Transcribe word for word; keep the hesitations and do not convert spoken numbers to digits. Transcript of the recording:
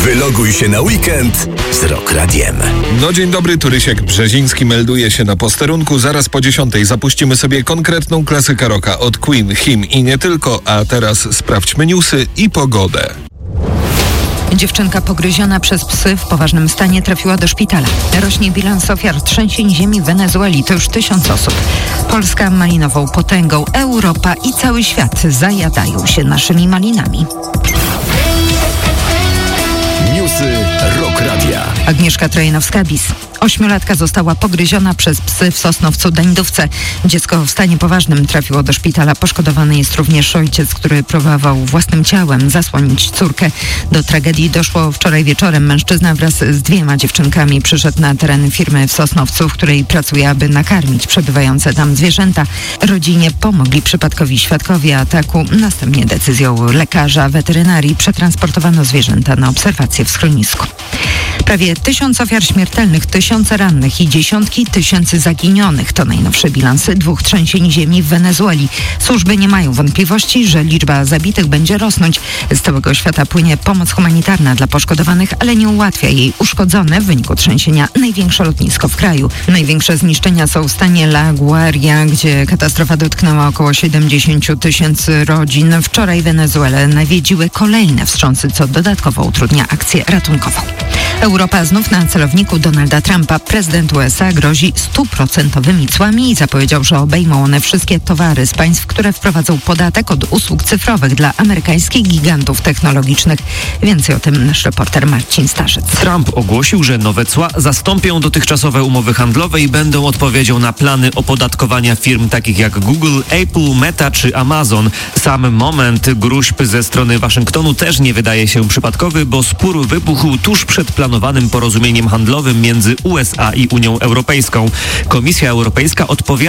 Wyloguj się na weekend z Rock Radiem. No dzień dobry, tu Rysiek Brzeziński melduje się na posterunku. Zaraz po dziesiątej zapuścimy sobie konkretną klasykę rocka od Queen, Him i nie tylko. A teraz sprawdźmy newsy i pogodę. Dziewczynka pogryziona przez psy w poważnym stanie trafiła do szpitala. Rośnie bilans ofiar trzęsień ziemi w Wenezueli. To już tysiąc osób. Polska malinową potęgą. Europa i cały świat zajadają się naszymi malinami. Newsy Rock Radia. Agnieszka Trojanowska-Bis. Ośmiolatka została pogryziona przez psy w Sosnowcu-Dańdówce. Dziecko w stanie poważnym trafiło do szpitala. Poszkodowany jest również ojciec, który próbował własnym ciałem zasłonić córkę. Do tragedii doszło wczoraj wieczorem. Mężczyzna wraz z dwiema dziewczynkami przyszedł na teren firmy w Sosnowcu, w której pracuje, aby nakarmić przebywające tam zwierzęta. Rodzinie pomogli przypadkowi świadkowie ataku. Następnie decyzją lekarza weterynarii przetransportowano zwierzęta na obserwację w schronisku. Prawie tysiąc ofiar śmiertelnych, tysiące rannych i dziesiątki tysięcy zaginionych. To najnowszy bilans dwóch trzęsień ziemi w Wenezueli. Służby nie mają wątpliwości, że liczba zabitych będzie rosnąć. Z całego świata płynie pomoc humanitarna dla poszkodowanych, ale nie ułatwia jej uszkodzone w wyniku trzęsienia największe lotnisko w kraju. Największe zniszczenia są w stanie La Guaria, gdzie katastrofa dotknęła około siedemdziesiąt tysięcy rodzin. Wczoraj Wenezuelę nawiedziły kolejne wstrząsy, co dodatkowo utrudnia akcję ratunkową. Europa znów na celowniku Donalda Trumpa. Prezydent U S A grozi stuprocentowymi cłami i zapowiedział, że obejmą one wszystkie towary z państw, które wprowadzą podatek od usług cyfrowych dla amerykańskich gigantów technologicznych. Więcej o tym nasz reporter Marcin Starzyc. Trump ogłosił, że nowe cła zastąpią dotychczasowe umowy handlowe i będą odpowiedzią na plany opodatkowania firm takich jak Google, Apple, Meta czy Amazon. Sam moment gróźb ze strony Waszyngtonu też nie wydaje się przypadkowy, bo spór wybuchł tuż przed planowanym porozumieniem handlowym między U S A i Unią Europejską. Komisja Europejska odpowiada